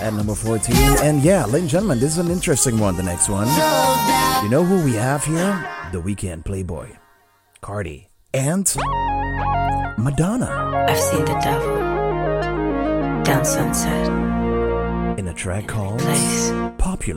at number 14. And yeah, ladies and gentlemen, this is an interesting one, the next one. You know who we have here? The Weeknd, Playboy, Cardi, and Madonna. I've seen the devil down Sunset In a track called place Popular.